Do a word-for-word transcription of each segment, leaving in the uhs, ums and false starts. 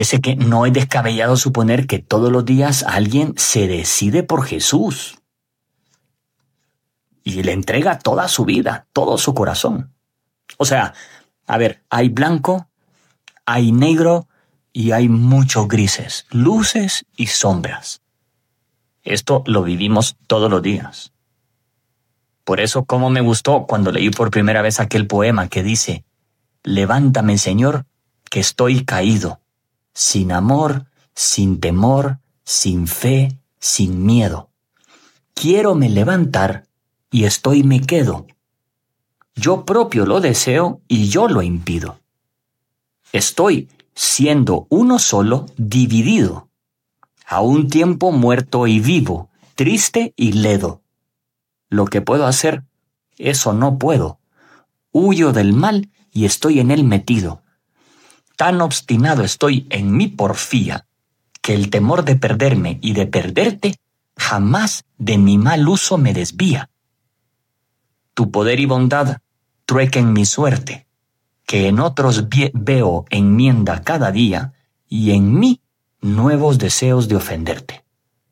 Parece que no es descabellado suponer que todos los días alguien se decide por Jesús y le entrega toda su vida, todo su corazón. O sea, a ver, hay blanco, hay negro y hay muchos grises, luces y sombras. Esto lo vivimos todos los días. Por eso, cómo me gustó cuando leí por primera vez aquel poema que dice: «Levántame, Señor, que estoy caído, sin amor, sin temor, sin fe, sin miedo. Quiero me levantar y estoy me quedo. Yo propio lo deseo y yo lo impido. Estoy, siendo uno solo, dividido, a un tiempo muerto y vivo, triste y ledo. Lo que puedo hacer, eso no puedo. Huyo del mal y estoy en él metido. Tan obstinado estoy en mi porfía, que el temor de perderme y de perderte jamás de mi mal uso me desvía. Tu poder y bondad truequen mi suerte, que en otros veo enmienda cada día y en mí nuevos deseos de ofenderte».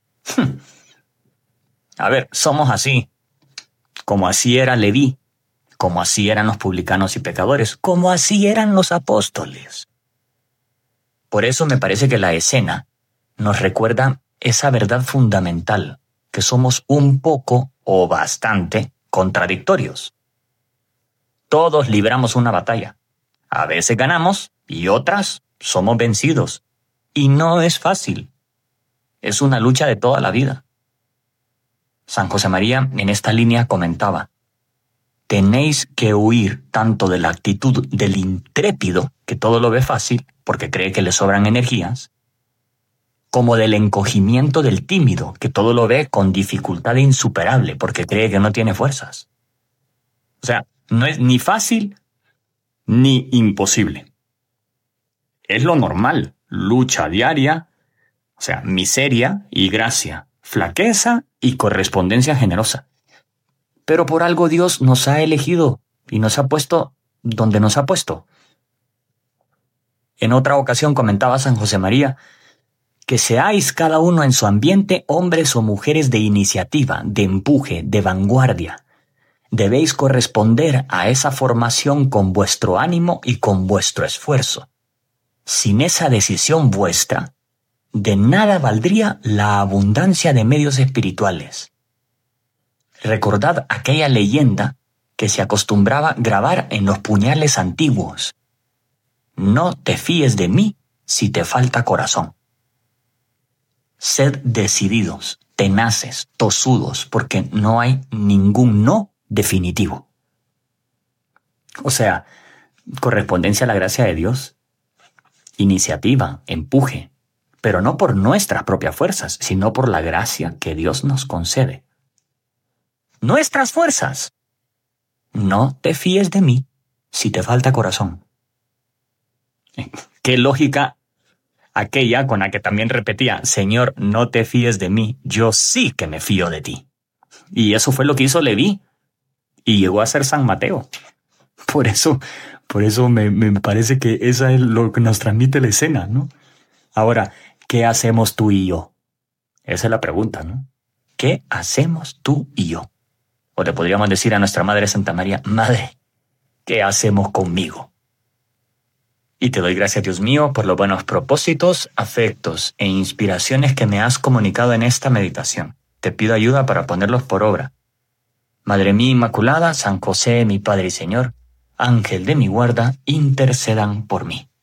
A ver, somos así, como así era Leví, como así eran los publicanos y pecadores, como así eran los apóstoles. Por eso me parece que la escena nos recuerda esa verdad fundamental, que somos un poco o bastante contradictorios. Todos libramos una batalla. A veces ganamos y otras somos vencidos. Y no es fácil. Es una lucha de toda la vida. San José María en esta línea comentaba: «Tenéis que huir tanto de la actitud del intrépido, que todo lo ve fácil porque cree que le sobran energías, como del encogimiento del tímido, que todo lo ve con dificultad insuperable porque cree que no tiene fuerzas». O sea, no es ni fácil ni imposible. Es lo normal, lucha diaria, o sea, miseria y gracia, flaqueza y correspondencia generosa. Pero por algo Dios nos ha elegido y nos ha puesto donde nos ha puesto. En otra ocasión comentaba San José María que seáis cada uno en su ambiente hombres o mujeres de iniciativa, de empuje, de vanguardia. Debéis corresponder a esa formación con vuestro ánimo y con vuestro esfuerzo. Sin esa decisión vuestra, de nada valdría la abundancia de medios espirituales. Recordad aquella leyenda que se acostumbraba grabar en los puñales antiguos: «No te fíes de mí si te falta corazón». Sed decididos, tenaces, tosudos, porque no hay ningún no definitivo. O sea, correspondencia a la gracia de Dios, iniciativa, empuje, pero no por nuestras propias fuerzas, sino por la gracia que Dios nos concede. Nuestras fuerzas. No te fíes de mí si te falta corazón. Qué lógica aquella con la que también repetía: «Señor, no te fíes de mí, yo sí que me fío de ti». Y eso fue lo que hizo Leví, y llegó a ser San Mateo. Por eso, por eso me, me parece que esa es lo que nos transmite la escena, ¿no? Ahora, ¿qué hacemos tú y yo? Esa es la pregunta, ¿no? ¿Qué hacemos tú y yo? O le podríamos decir a nuestra Madre Santa María: «Madre, ¿qué hacemos conmigo?». Y te doy gracias, Dios mío, por los buenos propósitos, afectos e inspiraciones que me has comunicado en esta meditación. Te pido ayuda para ponerlos por obra. Madre mía Inmaculada, San José, mi Padre y Señor, Ángel de mi guarda, intercedan por mí.